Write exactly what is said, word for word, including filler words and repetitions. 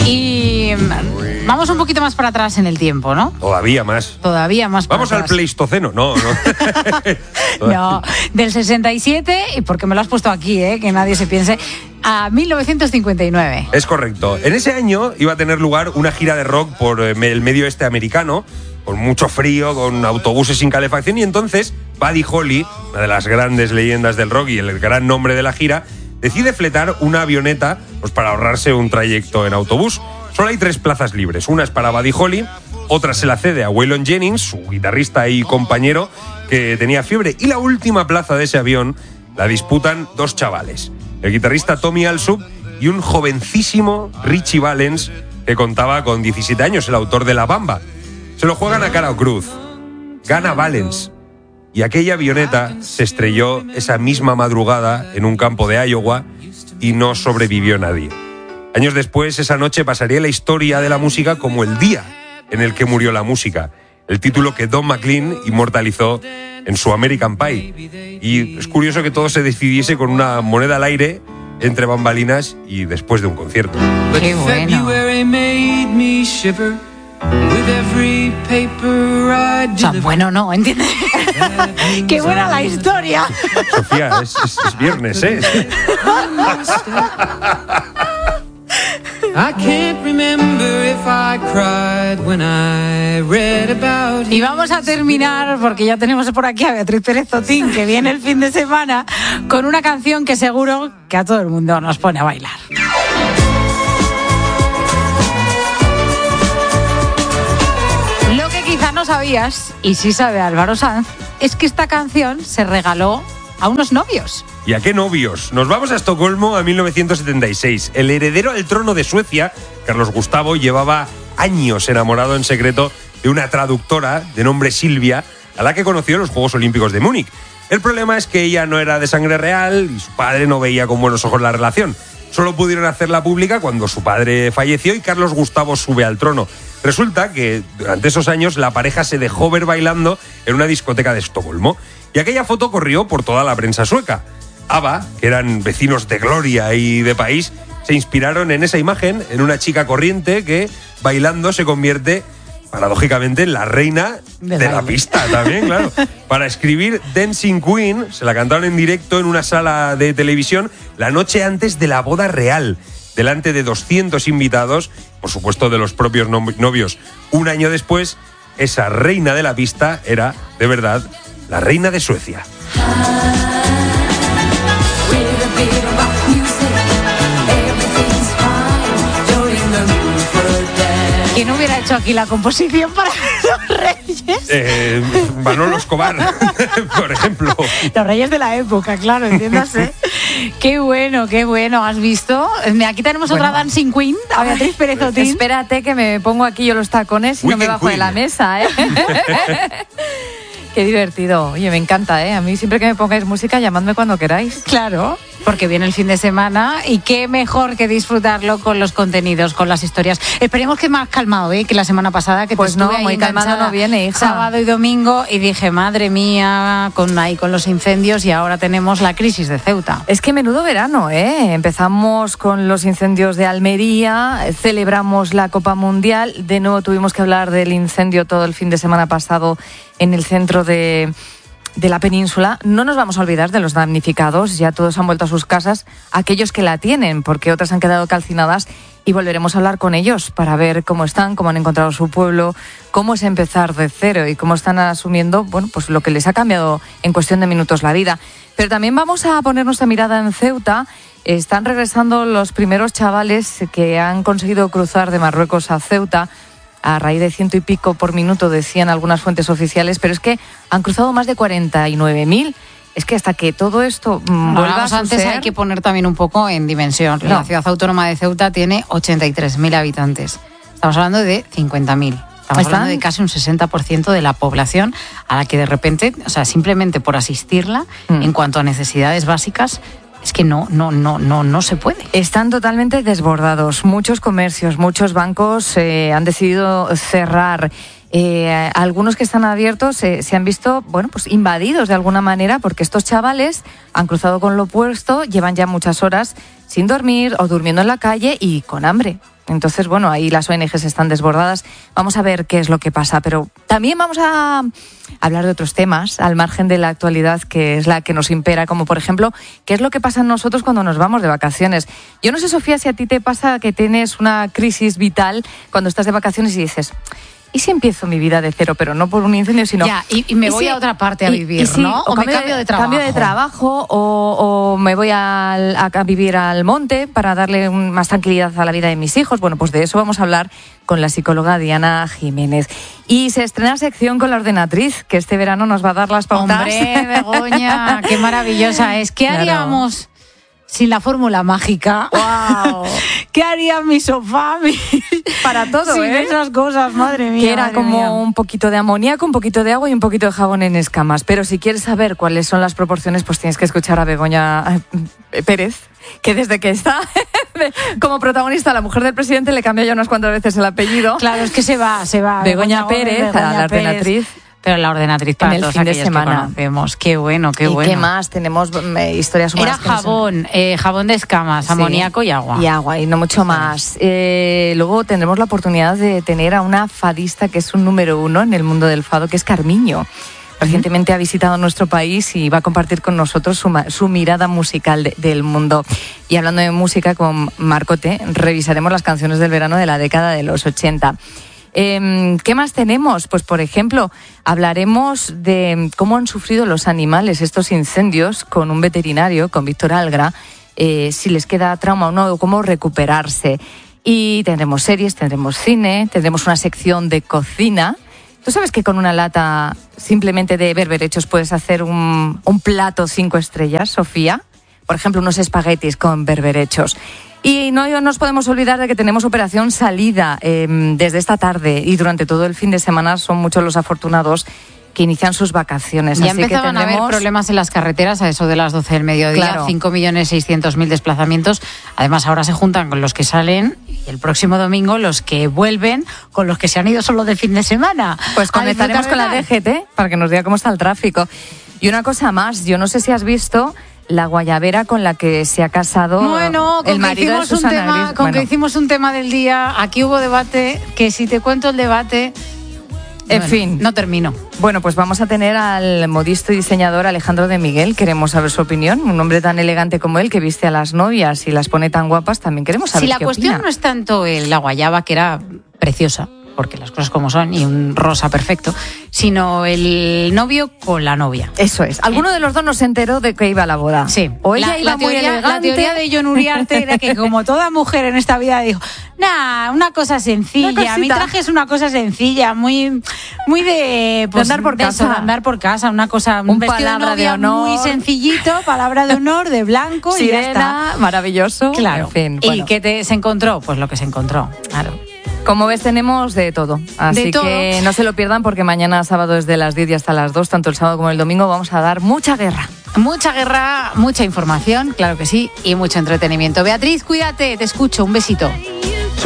Y vamos un poquito más para atrás en el tiempo, ¿no? Todavía más. Todavía más para Vamos atrás. al Pleistoceno, no, no. No, del sesenta y siete, y porque me lo has puesto aquí, ¿eh? Que nadie se piense, a mil novecientos cincuenta y nueve. Es correcto. En ese año iba a tener lugar una gira de rock por el medio oeste americano, con mucho frío, con autobuses sin calefacción, y entonces Buddy Holly, una de las grandes leyendas del rock y el gran nombre de la gira, decide fletar una avioneta pues, para ahorrarse un trayecto en autobús. Solo hay tres plazas libres. Una es para Buddy Holly, otra se la cede a Waylon Jennings, su guitarrista y compañero, que tenía fiebre, y la última plaza de ese avión la disputan dos chavales, el guitarrista Tommy Allsup y un jovencísimo Richie Valens, que contaba con diecisiete años, el autor de La Bamba. Se lo juegan a cara o cruz. Gana Valens. Y aquella avioneta se estrelló esa misma madrugada en un campo de Iowa y no sobrevivió nadie. Años después, esa noche pasaría la historia de la música como el día en el que murió la música, el título que Don McLean inmortalizó en su American Pie. Y es curioso que todo se decidiese con una moneda al aire, entre bambalinas y después de un concierto. Qué bueno. O sea, bueno, no, ¿entiendes? Qué buena la historia. Sofía, es, es, es viernes, ¿eh? Y vamos a terminar, porque ya tenemos por aquí a Beatriz Pérez Otín, que viene el fin de semana, con una canción que seguro que a todo el mundo nos pone a bailar. Lo que quizá no sabías, y sí sabe Álvaro Sanz, es que esta canción se regaló a unos novios. ¿Y a qué novios? Nos vamos a Estocolmo a mil novecientos setenta y seis. El heredero al trono de Suecia, Carlos Gustavo, llevaba años enamorado en secreto de una traductora de nombre Silvia, a la que conoció en los Juegos Olímpicos de Múnich. El problema es que ella no era de sangre real y su padre no veía con buenos ojos la relación. Solo pudieron hacerla pública cuando su padre falleció y Carlos Gustavo sube al trono. Resulta que durante esos años la pareja se dejó ver bailando en una discoteca de Estocolmo y aquella foto corrió por toda la prensa sueca. ABBA, que eran vecinos de gloria y de país, se inspiraron en esa imagen, en una chica corriente que, bailando, se convierte, paradójicamente, en la reina de, de la pista también, claro. Para escribir Dancing Queen, se la cantaron en directo en una sala de televisión la noche antes de la boda real, delante de doscientos invitados, por supuesto de los propios novios. Un año después, esa reina de la pista era, de verdad, la reina de Suecia. ¿Quién hubiera hecho aquí la composición para los Reyes? Eh, Manolo Escobar, por ejemplo. Los Reyes de la época, claro, entiéndase. Qué bueno, qué bueno, ¿has visto? Aquí tenemos bueno. otra Dancing Queen, a Beatriz Pérez Otín. Espérate que me pongo aquí yo los tacones y Weekend no me bajo Queen. De la mesa, ¿eh? Qué divertido. Oye, me encanta, ¿eh? A mí siempre que me pongáis música, llamadme cuando queráis. Claro, porque viene el fin de semana y qué mejor que disfrutarlo con los contenidos, con las historias. Esperemos que más calmado, ¿eh? Que la semana pasada, que pues te no, estuve muy ahí calmado no viene, hija. Sábado y domingo y dije, madre mía, con ahí con los incendios y ahora tenemos la crisis de Ceuta. Es que menudo verano, ¿eh? Empezamos con los incendios de Almería, celebramos la Copa Mundial, de nuevo tuvimos que hablar del incendio todo el fin de semana pasado en el centro de, de la península. No nos vamos a olvidar de los damnificados, ya todos han vuelto a sus casas, aquellos que la tienen, porque otras han quedado calcinadas, y volveremos a hablar con ellos para ver cómo están, cómo han encontrado su pueblo, cómo es empezar de cero y cómo están asumiendo, bueno, pues lo que les ha cambiado en cuestión de minutos la vida. Pero también vamos a poner nuestra mirada en Ceuta. Están regresando los primeros chavales que han conseguido cruzar de Marruecos a Ceuta, a raíz de ciento y pico por minuto, decían algunas fuentes oficiales, pero es que han cruzado más de cuarenta y nueve mil. Es que hasta que todo esto mmm, vuelva a suceder... Antes hay que poner también un poco en dimensión. No. La ciudad autónoma de Ceuta tiene ochenta y tres mil habitantes. Estamos hablando de cincuenta mil. Estamos hablando de casi un sesenta por ciento de la población a la que de repente, o sea, simplemente por asistirla, mm. en cuanto a necesidades básicas, es que no, no, no, no, no se puede. Están totalmente desbordados. Muchos comercios, muchos bancos eh, han decidido cerrar. Eh, algunos que están abiertos eh, se han visto, bueno, pues invadidos de alguna manera, porque estos chavales han cruzado con lo opuesto, llevan ya muchas horas sin dormir o durmiendo en la calle y con hambre. Entonces, bueno, ahí las O N Ges están desbordadas. Vamos a ver qué es lo que pasa, pero también vamos a hablar de otros temas al margen de la actualidad, que es la que nos impera, como por ejemplo, qué es lo que pasa en nosotros cuando nos vamos de vacaciones. Yo no sé, Sofía, si a ti te pasa que tienes una crisis vital cuando estás de vacaciones y dices... ¿Y si empiezo mi vida de cero, pero no por un incendio, sino... Ya, y, y me ¿y voy si, a otra parte a y, vivir, y si, ¿no? O, o me cambio de trabajo. Cambio de trabajo, o, o me voy al, a, a vivir al monte para darle un, más tranquilidad a la vida de mis hijos. Bueno, pues de eso vamos a hablar con la psicóloga Diana Jiménez. Y se estrena sección con la ordenatriz, que este verano nos va a dar las pautas. ¡Hombre, Begoña! ¡Qué maravillosa es! ¿Qué claro. haríamos sin la fórmula mágica? ¡Wow! ¿Qué haría mi sofá? Mi... Para todo, sin ¿eh? esas cosas, madre mía. Que era madre como mía. un poquito de amoníaco, un poquito de agua y un poquito de jabón en escamas. Pero si quieres saber cuáles son las proporciones, pues tienes que escuchar a Begoña Pérez, que desde que está como protagonista, la mujer del presidente, le cambió ya unas cuantas veces el apellido. Claro, es que se va, se va. Begoña, Begoña Pérez, Begoña a la ordenatriz. Pérez. Pero la ordenatriz para en el todos fin de aquellos semana. que conocemos. Qué bueno, qué ¿Y bueno. qué más? Tenemos eh, historias humanas. Era jabón, eh, jabón de escamas, Sí. amoníaco y agua. Y agua, y no mucho Sí. más. Eh, luego tendremos la oportunidad de tener a una fadista que es un número uno en el mundo del fado, que es Carmiño. Recientemente ha visitado nuestro país y va a compartir con nosotros su, su mirada musical de, del mundo. Y hablando de música, con Marcote, revisaremos las canciones del verano de la década de los ochenta. Eh, ¿Qué más tenemos? Pues, por ejemplo, hablaremos de cómo han sufrido los animales estos incendios con un veterinario, con Víctor Algra, eh, si les queda trauma o no, cómo recuperarse. Y tendremos series, tendremos cine, tendremos una sección de cocina. ¿Tú sabes que con una lata simplemente de berberechos puedes hacer un, un plato cinco estrellas, Sofía? Por ejemplo, unos espaguetis con berberechos. Y no nos podemos olvidar de que tenemos operación salida eh, desde esta tarde y durante todo el fin de semana son muchos los afortunados que inician sus vacaciones. Ya Así empezaban que tendremos... a haber problemas en las carreteras a eso de las doce del mediodía, Claro. cinco millones seiscientos mil desplazamientos. Además, ahora se juntan con los que salen y el próximo domingo los que vuelven con los que se han ido solo de fin de semana. Pues A conectaremos con la disfrutar D G T para que nos diga cómo está el tráfico. Y una cosa más, yo no sé si has visto la guayabera con la que se ha casado Bueno, con el que marido de hicimos un Susana tema, Griso. con Bueno, que hicimos un tema del día, aquí hubo debate, que si te cuento el debate, en bueno, fin. no termino. Bueno, pues vamos a tener al modisto y diseñador Alejandro de Miguel. Queremos saber su opinión. Un hombre tan elegante como él, que viste a las novias y las pone tan guapas, también queremos saber Si la qué cuestión opina. no es tanto el- la guayaba, que era preciosa, porque las cosas como son, y un rosa perfecto, sino el novio con la novia. Eso es. Alguno de los dos no se enteró de que iba a la boda. Sí. O ella la, iba la muy teoría, elegante. La teoría de John Uriarte era que, como toda mujer en esta vida, dijo, nah, una cosa sencilla, Una cosita. mi traje es una cosa sencilla, muy, muy de, pues, De andar por de casa. eso, de andar por casa, una cosa, un, Un vestido de palabra de novia honor. muy sencillito, palabra de honor, de blanco y ya está. Sirena, maravilloso. Claro. En fin, ¿Y bueno. qué te, se encontró? Pues lo que se encontró. Claro. Como ves, tenemos de todo. Así De todo. que no se lo pierdan, porque mañana sábado desde las diez y hasta las dos, tanto el sábado como el domingo, vamos a dar mucha guerra. Mucha guerra, mucha información, claro que sí, y mucho entretenimiento. Beatriz, cuídate, te escucho, un besito.